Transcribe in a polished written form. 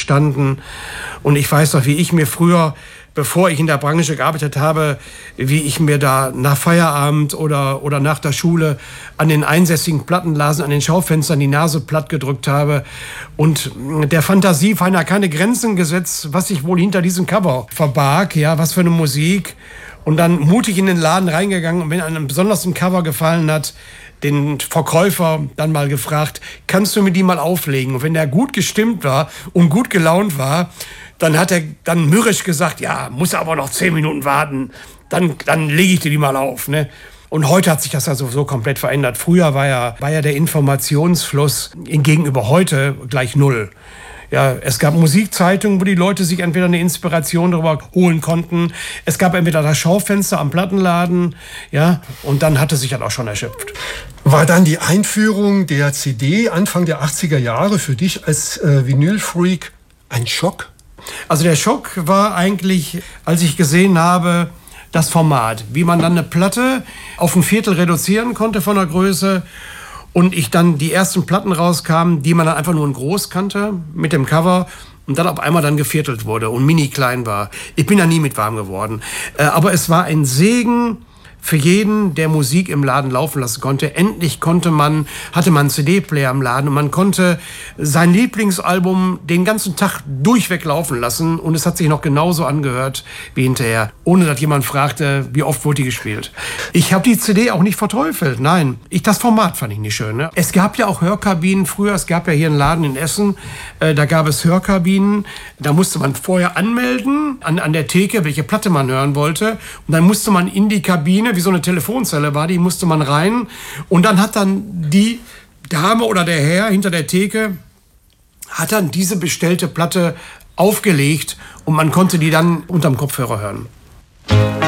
gestanden. Und ich weiß noch, wie ich mir früher, bevor ich in der Branche gearbeitet habe, wie ich mir da nach Feierabend oder nach der Schule an den einsässigen Plattenlasen, an den Schaufenstern die Nase platt gedrückt habe und der Fantasie feiner keine Grenzen gesetzt, was sich wohl hinter diesem Cover verbarg, ja, was für eine Musik. Und dann mutig in den Laden reingegangen und wenn einem besonders ein Cover gefallen hat, den Verkäufer dann mal gefragt, kannst du mir die mal auflegen? Und wenn der gut gestimmt war und gut gelaunt war, dann hat er dann mürrisch gesagt, ja, muss aber noch 10 Minuten warten, dann lege ich dir die mal auf, ne? Und heute hat sich das ja sowieso komplett verändert. Früher war ja der Informationsfluss gegenüber heute gleich null. Ja, es gab Musikzeitungen, wo die Leute sich entweder eine Inspiration darüber holen konnten. Es gab entweder das Schaufenster am Plattenladen, ja, und dann hatte sich das auch schon erschöpft. War dann die Einführung der CD Anfang der 80er Jahre für dich als Vinyl-Freak ein Schock? Also der Schock war eigentlich, als ich gesehen habe, das Format, wie man dann eine Platte auf ein Viertel reduzieren konnte von der Größe und ich dann die ersten Platten rauskamen, die man dann einfach nur in groß kannte mit dem Cover und dann auf einmal dann geviertelt wurde und mini klein war. Ich bin da nie mit warm geworden. Aber es war ein Segen für jeden, der Musik im Laden laufen lassen konnte. Endlich hatte man einen CD-Player im Laden und man konnte sein Lieblingsalbum den ganzen Tag durchweg laufen lassen und es hat sich noch genauso angehört wie hinterher, ohne dass jemand fragte, wie oft wurde die gespielt. Ich habe die CD auch nicht verteufelt, nein. Das Format fand ich nicht schön. Ne? Es gab ja auch Hörkabinen früher, es gab ja hier einen Laden in Essen, da gab es Hörkabinen, da musste man vorher anmelden an der Theke, welche Platte man hören wollte und dann musste man in die Kabine, wie so eine Telefonzelle war, die musste man rein und dann hat dann die Dame oder der Herr hinter der Theke hat dann diese bestellte Platte aufgelegt und man konnte die dann unterm Kopfhörer hören.